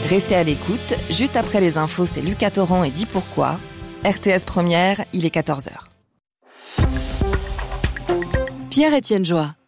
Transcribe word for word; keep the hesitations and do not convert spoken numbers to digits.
Restez à l'écoute, juste après les infos, c'est Lucas Torrent et dit pourquoi. R T S Première, il est quatorze heures. Pierre-Étienne Joie.